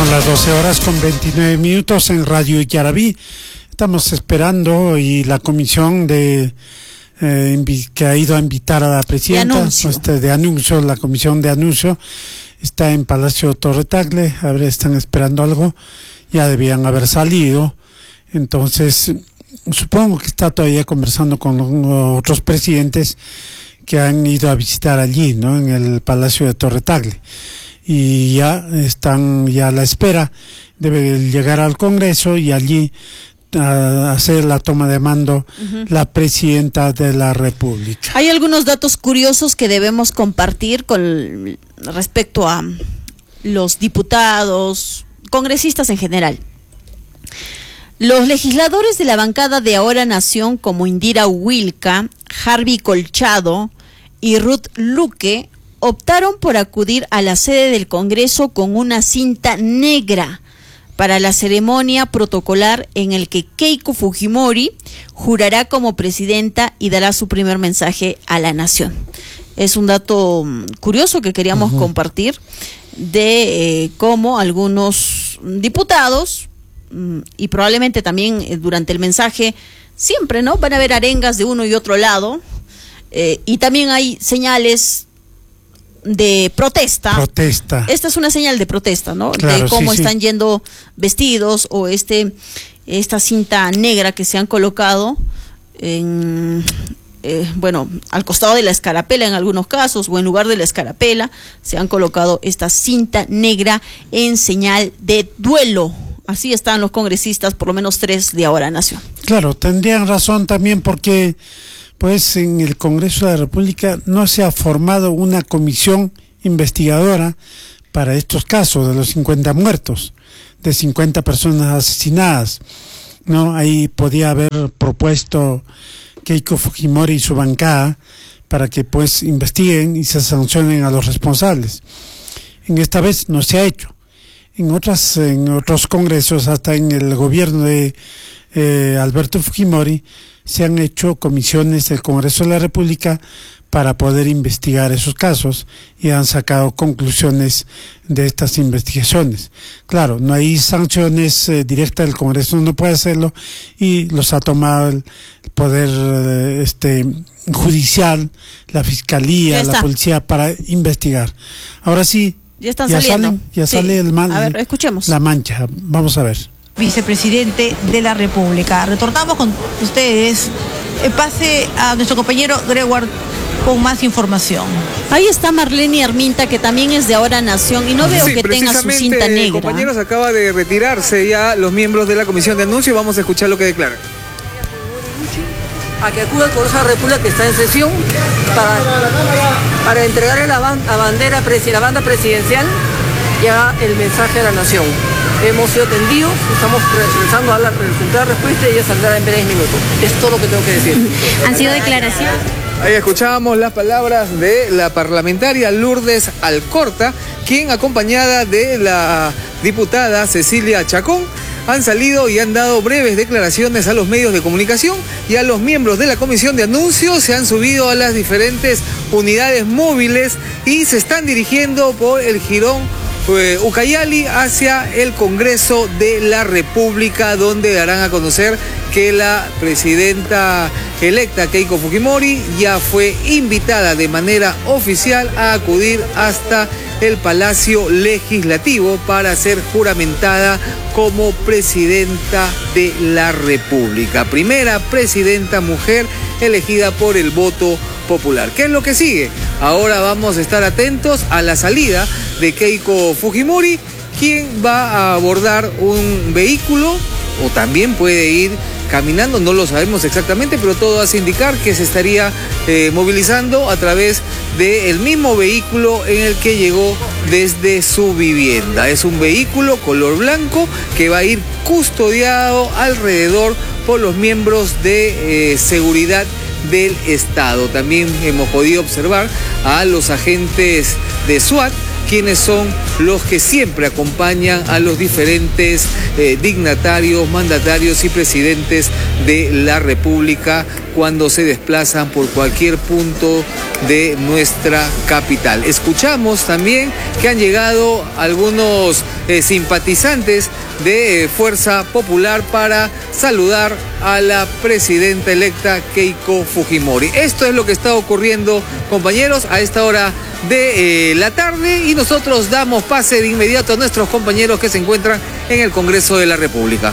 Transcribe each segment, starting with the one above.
Son las 12 horas con 29 minutos en Radio Yarabí. Estamos esperando y la comisión que ha ido a invitar a la presidenta de anuncio, la comisión de anuncio está en Palacio Torre Tagle. A ver, están esperando algo, ya debían haber salido. Entonces, supongo que está todavía conversando con otros presidentes que han ido a visitar allí, ¿no? En el Palacio de Torre Tagle. Y ya están a la espera, debe llegar al Congreso y allí hacer la toma de mando la presidenta de la República. Hay algunos datos curiosos que debemos compartir con respecto a los diputados, congresistas en general. Los legisladores de la bancada de Ahora Nación, como Indira Wilca, Harvey Colchado y Ruth Luque, optaron por acudir a la sede del Congreso con una cinta negra para la ceremonia protocolar en el que Keiko Fujimori jurará como presidenta y dará su primer mensaje a la nación. Es un dato curioso que queríamos compartir de cómo algunos diputados y probablemente también durante el mensaje siempre, ¿no? Van a haber arengas de uno y otro lado y también hay señales de protesta. Esta es una señal de protesta, ¿no? Claro, de cómo están yendo vestidos o esta cinta negra que se han colocado en al costado de la escarapela en algunos casos, o en lugar de la escarapela se han colocado esta cinta negra en señal de duelo. Así están los congresistas, por lo menos 3 de Ahora Nación. Claro, tendrían razón también porque pues en el Congreso de la República no se ha formado una comisión investigadora para estos casos de los 50 muertos, de 50 personas asesinadas, ¿no? Ahí podía haber propuesto Keiko Fujimori y su bancada para que pues investiguen y se sancionen a los responsables. En esta vez no se ha hecho. En otros congresos, hasta en el gobierno de Alberto Fujimori, se han hecho comisiones del Congreso de la República para poder investigar esos casos y han sacado conclusiones de estas investigaciones. Claro, no hay sanciones directas del Congreso, no puede hacerlo y los ha tomado el poder judicial, la fiscalía, la policía para investigar. Ahora sí, ya sale a ver, escuchemos la mancha. Vamos a ver. Vicepresidente de la República. Retornamos con ustedes. Pase a nuestro compañero Greward con más información. Ahí está Marlene Arminta, que también es de Ahora Nación, y no veo que tenga su cinta negra. Compañeros, acaba de retirarse ya los miembros de la Comisión de Anuncio. Vamos a escuchar lo que declara. A que acuda al Congreso de la República, que está en sesión, para entregarle la banda presidencial ya el mensaje a la nación. Hemos sido atendidos, estamos regresando a la respuesta y ella saldrá en 10 minutos. Es todo lo que tengo que decir. ¿Han sido declaraciones? Ahí escuchábamos las palabras de la parlamentaria Lourdes Alcorta, quien acompañada de la diputada Cecilia Chacón han salido y han dado breves declaraciones a los medios de comunicación y a los miembros de la Comisión de Anuncios. Se han subido a las diferentes unidades móviles y se están dirigiendo por el jirón Ucayali hacia el Congreso de la República, donde darán a conocer que la presidenta electa Keiko Fujimori ya fue invitada de manera oficial a acudir hasta el Palacio Legislativo para ser juramentada como presidenta de la República. Primera presidenta mujer elegida por el voto popular. ¿Qué es lo que sigue? Ahora vamos a estar atentos a la salida de Keiko Fujimori, quien va a abordar un vehículo o también puede ir caminando, no lo sabemos exactamente, pero todo hace indicar que se estaría movilizando a través del mismo vehículo en el que llegó desde su vivienda. Es un vehículo color blanco que va a ir custodiado alrededor por los miembros de seguridad del Estado. También hemos podido observar a los agentes de SWAT quienes son los que siempre acompañan a los diferentes dignatarios, mandatarios y presidentes de la República cuando se desplazan por cualquier punto de nuestra capital. Escuchamos también que han llegado algunos simpatizantes de Fuerza Popular para saludar a la presidenta electa Keiko Fujimori. Esto es lo que está ocurriendo, compañeros, a esta hora de la tarde, y nosotros damos pase de inmediato a nuestros compañeros que se encuentran en el Congreso de la República.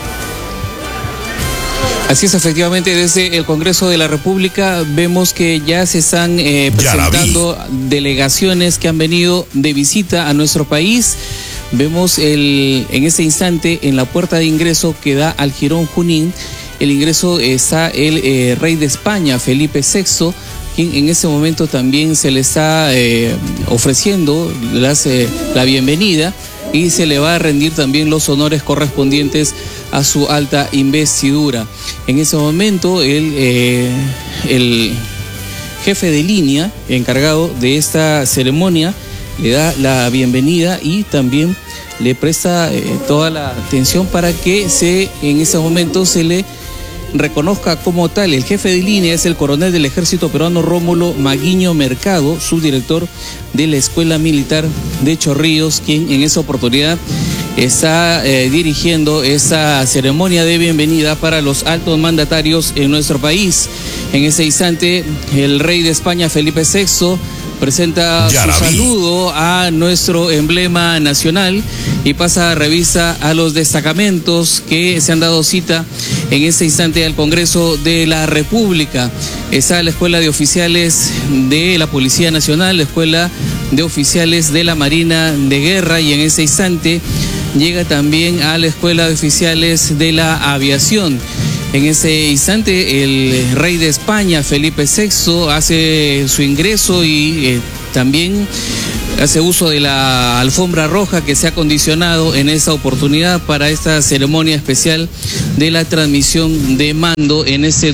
Así es, efectivamente, desde el Congreso de la República vemos que ya se están presentando delegaciones que han venido de visita a nuestro país. Vemos en este instante en la puerta de ingreso que da al Jirón Junín, el ingreso está el rey de España, Felipe VI, quien en ese momento también se le está ofreciendo la bienvenida, y se le va a rendir también los honores correspondientes a su alta investidura. En ese momento el jefe de línea encargado de esta ceremonia le da la bienvenida y también le presta toda la atención para que en ese momento se le reconozca como tal. El jefe de línea es el coronel del Ejército Peruano Rómulo Maguiño Mercado, subdirector de la Escuela Militar de Chorrillos, quien en esa oportunidad está dirigiendo esa ceremonia de bienvenida para los altos mandatarios en nuestro país. En ese instante, el rey de España, Felipe VI, presenta su saludo a nuestro emblema nacional y pasa a revista a los destacamentos que se han dado cita en este instante al Congreso de la República. Está la Escuela de Oficiales de la Policía Nacional, la Escuela de Oficiales de la Marina de Guerra, y en ese instante llega también a la Escuela de Oficiales de la Aviación. En ese instante el rey de España, Felipe VI, hace su ingreso y también hace uso de la alfombra roja que se ha acondicionado en esta oportunidad para esta ceremonia especial de la transmisión de mando en este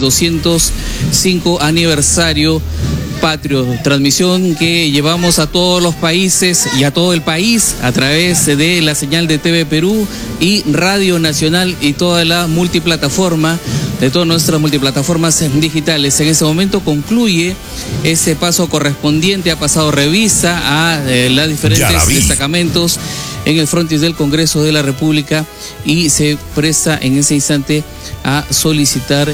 205 aniversario patrio, transmisión que llevamos a todos los países y a todo el país a través de la señal de TV Perú y Radio Nacional y toda la multiplataforma, de todas nuestras multiplataformas digitales. En ese momento concluye ese paso correspondiente, ha pasado revista a los diferentes destacamentos en el frontis del Congreso de la República y se presta en ese instante a solicitar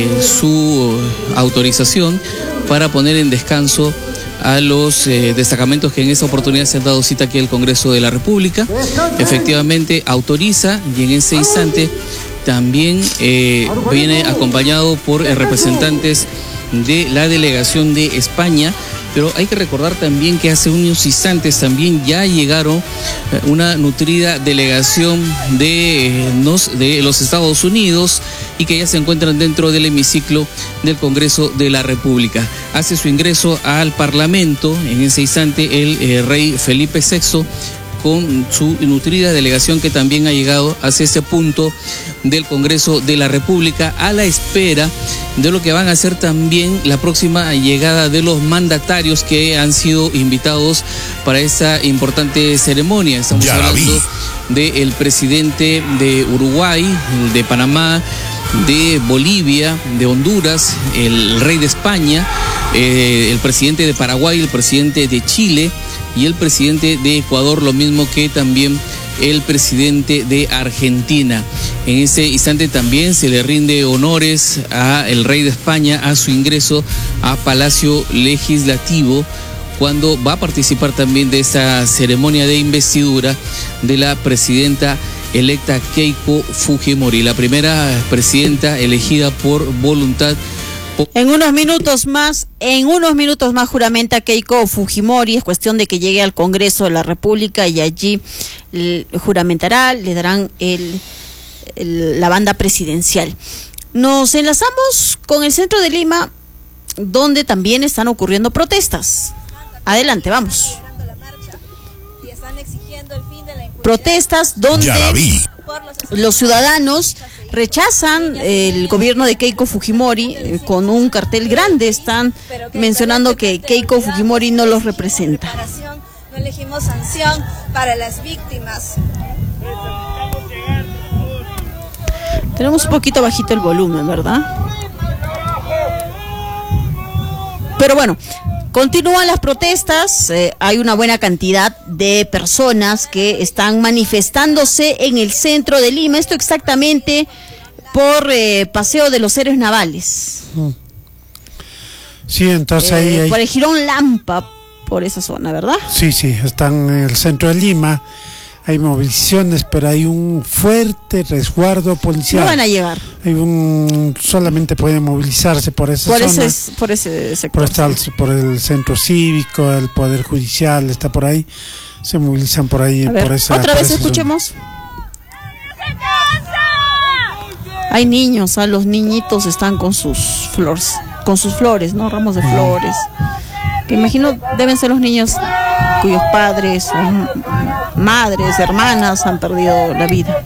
su autorización para poner en descanso a los destacamentos que en esta oportunidad se han dado cita aquí al Congreso de la República. Efectivamente autoriza, y en ese instante también viene acompañado por representantes de la delegación de España. Pero hay que recordar también que hace unos instantes también ya llegaron una nutrida delegación de los Estados Unidos y que ya se encuentran dentro del hemiciclo del Congreso de la República. Hace su ingreso al Parlamento en ese instante el rey Felipe VI con su nutrida delegación que también ha llegado hacia ese punto del Congreso de la República a la espera de lo que van a ser también la próxima llegada de los mandatarios que han sido invitados para esta importante ceremonia. Estamos hablando del presidente de Uruguay, de Panamá, de Bolivia, de Honduras, el rey de España, el presidente de Paraguay, el presidente de Chile y el presidente de Ecuador, lo mismo que también el presidente de Argentina. En ese instante también se le rinde honores al rey de España a su ingreso a Palacio Legislativo, cuando va a participar también de esta ceremonia de investidura de la presidenta electa Keiko Fujimori, la primera presidenta elegida por voluntad. En unos minutos más juramenta Keiko Fujimori. Es cuestión de que llegue al Congreso de la República y allí juramentará, le darán la banda presidencial. Nos enlazamos con el centro de Lima, donde también están ocurriendo protestas. Adelante, vamos. Protestas donde los ciudadanos rechazan el gobierno de Keiko Fujimori con un cartel grande. Están mencionando que Keiko Fujimori no los representa. elegimos sanción para las víctimas. Tenemos un poquito bajito el volumen, ¿verdad? Pero bueno, continúan las protestas, hay una buena cantidad de personas que están manifestándose en el centro de Lima, esto exactamente por Paseo de los Héroes Navales. Sí, entonces ahí... Por el Jirón Lampa, por esa zona, ¿verdad? Sí, están en el centro de Lima, hay movilizaciones, pero hay un fuerte resguardo policial. No van a llegar. Solamente pueden movilizarse por esa zona. Por ese sector. Por el centro cívico, el Poder Judicial está por ahí. Se movilizan por ahí. Por esa, otra por vez escuchemos. Hay niños, los niñitos están con sus flores, ¿no? Ramos de flores. Que imagino deben ser los niños cuyos padres, madres, hermanas han perdido la vida.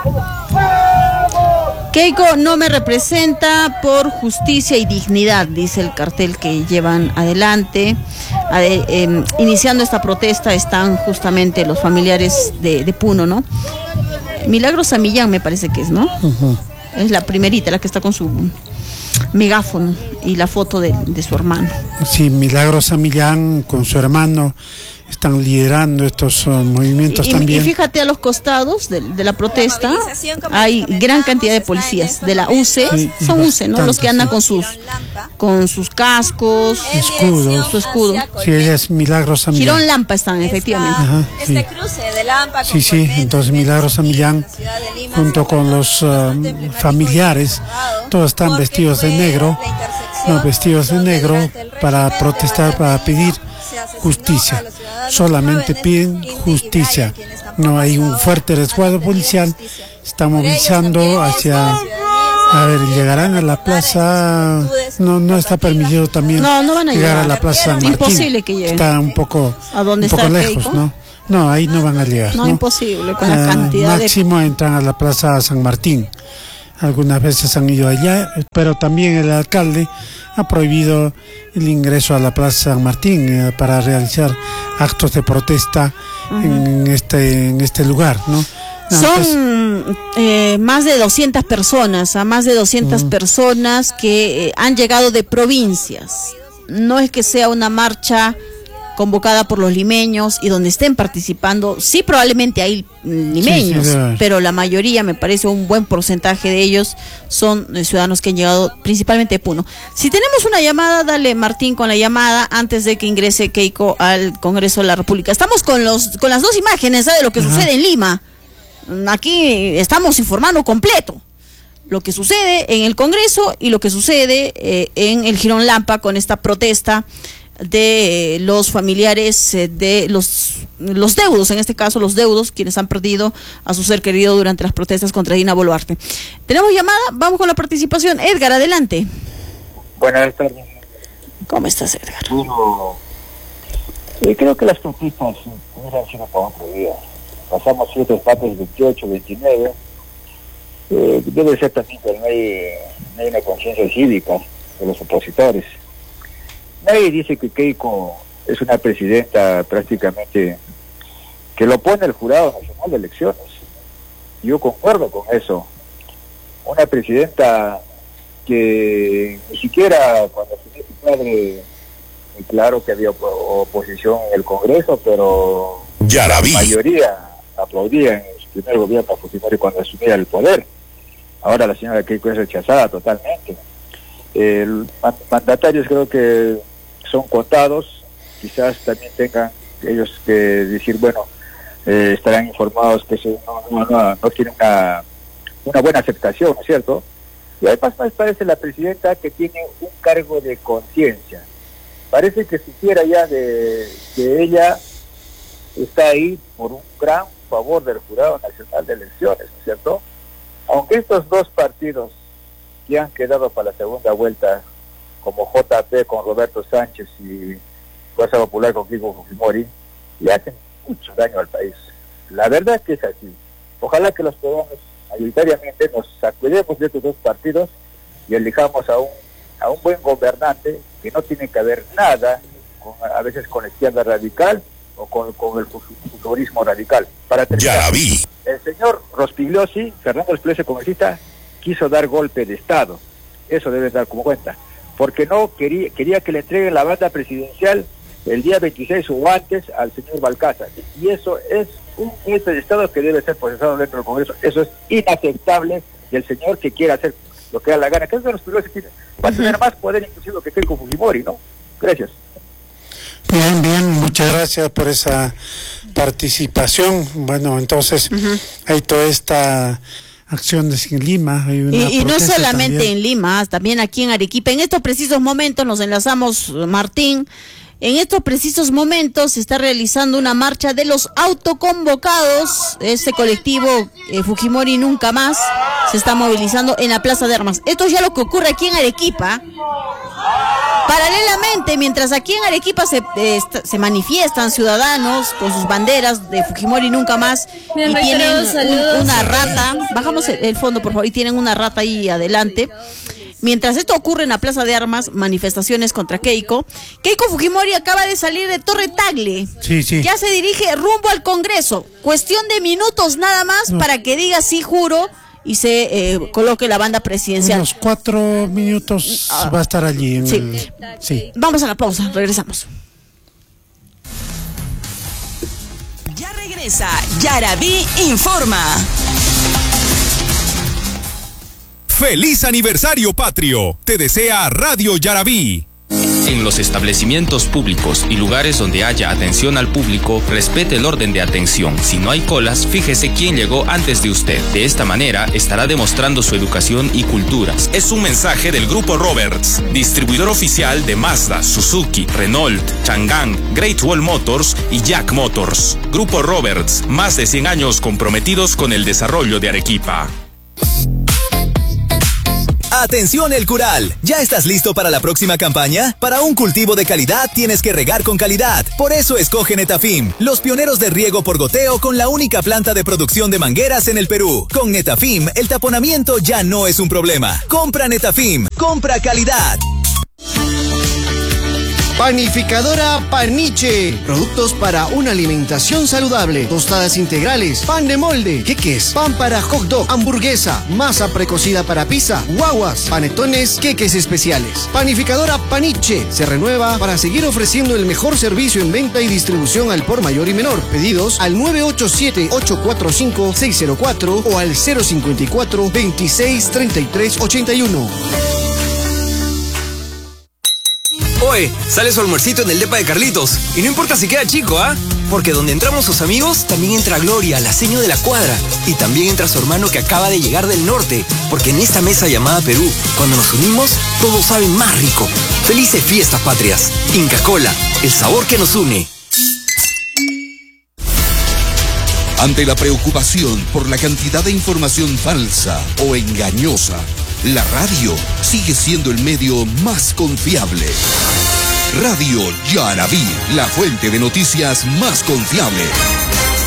Keiko no me representa por justicia y dignidad, dice el cartel que llevan adelante. Iniciando esta protesta están justamente los familiares de Puno, ¿no? Milagros Samillán me parece que es, ¿no? Es la primerita, la que está con su megáfono y la foto de su hermano. Sí, Milagros Samillán con su hermano están liderando estos movimientos también. Y fíjate a los costados de la protesta, hay gran cantidad de policías de la UCE, son UCE, ¿no? Los que andan con sus cascos, escudos, su escudo. Sí, ella es Milagros Samillán. Jirón Lampa están, efectivamente. Este cruce de Lampa. Sí, entonces Milagros Samillán junto con los familiares, todos están vestidos de negro, para protestar, para pedir justicia. Solamente piden justicia. No hay un fuerte resguardo policial. Están movilizando hacia... A ver, llegarán a la plaza. No está permitido también llegar a la plaza San Martín. Imposible que lleguen. Está un poco lejos, Keiko? ¿no? No, ahí no van a llegar. No, imposible, con la cantidad máximo entran a la plaza San Martín. Algunas veces han ido allá, pero también el alcalde ha prohibido el ingreso a la plaza San Martín para realizar actos de protesta en este lugar, ¿no? Son más de 200 personas, personas que han llegado de provincias. No es que sea una marcha convocada por los limeños y donde estén participando, sí probablemente hay limeños, pero la mayoría, me parece un buen porcentaje de ellos, son ciudadanos que han llegado principalmente de Puno. Si tenemos una llamada, dale Martín con la llamada antes de que ingrese Keiko al Congreso de la República. Estamos con las dos imágenes de lo que sucede en Lima. Aquí estamos informando completo lo que sucede en el Congreso y lo que sucede en el Jirón Lampa con esta protesta de los familiares de los deudos, en este caso los deudos, quienes han perdido a su ser querido durante las protestas contra Dina Boluarte. Tenemos llamada, vamos con la participación. Edgar, adelante. Buenas tardes. ¿Cómo estás, Edgar? Bueno, creo que las protestas hubieran sido para otro día. Pasamos ciertos partes 28, 29. Debe ser también que no hay una conciencia cívica de los opositores. Nadie dice que Keiko es una presidenta prácticamente que lo pone el Jurado Nacional de Elecciones. Yo concuerdo con eso. Una presidenta que ni siquiera cuando tenía su padre, claro que había oposición en el Congreso, pero la mayoría aplaudía en su primer gobierno Fujimori cuando asumía el poder. Ahora la señora Keiko es rechazada totalmente. Mandatarios creo que son contados, quizás también tengan ellos que decir, bueno, estarán informados que no tienen una buena aceptación, ¿no es cierto? Y además parece la presidenta que tiene un cargo de conciencia. Parece que supiera ya de que ella está ahí por un gran favor del Jurado Nacional de Elecciones, ¿no es cierto? Aunque estos dos partidos que han quedado para la segunda vuelta, como JP con Roberto Sánchez y Fuerza Popular con Keiko Fujimori, le hacen mucho daño al país. La verdad es que es así. Ojalá que los peruanos mayoritariamente nos sacudemos de estos dos partidos y elijamos a un buen gobernante que no tiene que ver nada a veces con la izquierda radical o con el fujimorismo radical. Para terminar, ya vi. El señor Rospigliosi, Fernando Rospigliosi, congresista, quiso dar golpe de Estado. Eso debe dar como cuenta. Porque no quería que le entreguen la banda presidencial el día 26 o antes al señor Balcázar. Y eso es un jefe de Estado que debe ser procesado dentro del Congreso. Eso es inaceptable del señor que quiera hacer lo que da la gana. Que es de los primeros que va a tener más poder inclusive que con Fujimori, ¿no? Gracias. Bien, muchas gracias por esa participación. Bueno, entonces hay toda esta acción en Lima. Y no solamente también en Lima, también aquí en Arequipa. En estos precisos momentos nos enlazamos, Martín. En estos precisos momentos se está realizando una marcha de los autoconvocados. Este colectivo Fujimori Nunca Más se está movilizando en la Plaza de Armas. Esto es ya lo que ocurre aquí en Arequipa. Paralelamente, mientras aquí en Arequipa se manifiestan ciudadanos con sus banderas de Fujimori Nunca Más y tienen una rata, bajamos el fondo por favor, y tienen una rata ahí adelante. Mientras esto ocurre en la Plaza de Armas, manifestaciones contra Keiko Fujimori acaba de salir de Torre Tagle. Sí. Ya se dirige rumbo al Congreso. Cuestión de minutos nada más para que diga sí juro y se coloque la banda presidencial. Unos 4 minutos va a estar allí. Sí. Vamos a la pausa, regresamos. Ya regresa Yaraví Informa. ¡Feliz aniversario patrio! Te desea Radio Yaraví. En los establecimientos públicos y lugares donde haya atención al público, respete el orden de atención. Si no hay colas, fíjese quién llegó antes de usted. De esta manera, estará demostrando su educación y culturas. Es un mensaje del Grupo Roberts, distribuidor oficial de Mazda, Suzuki, Renault, Chang'an, Great Wall Motors y Jack Motors. Grupo Roberts, más de 100 años comprometidos con el desarrollo de Arequipa. Atención El Cural, ¿ya estás listo para la próxima campaña? Para un cultivo de calidad tienes que regar con calidad. Por eso escoge Netafim, los pioneros de riego por goteo con la única planta de producción de mangueras en el Perú. Con Netafim, el taponamiento ya no es un problema. Compra Netafim, compra calidad. Panificadora Paniche. Productos para una alimentación saludable. Tostadas integrales, pan de molde, queques, pan para hot dog, hamburguesa, masa precocida para pizza, guaguas, panetones, queques especiales. Panificadora Paniche se renueva para seguir ofreciendo el mejor servicio en venta y distribución al por mayor y menor. Pedidos al 987-845-604 o al 054-263381. Oye, sale su almuercito en el depa de Carlitos. Y no importa si queda chico, ¿ah? Porque donde entramos sus amigos, también entra Gloria, la seño de la cuadra. Y también entra su hermano que acaba de llegar del norte. Porque en esta mesa llamada Perú, cuando nos unimos, todo sabe más rico. Felices fiestas patrias. Inca Kola, el sabor que nos une. Ante la preocupación por la cantidad de información falsa o engañosa, la radio sigue siendo el medio más confiable. Radio Yaraví, la fuente de noticias más confiable.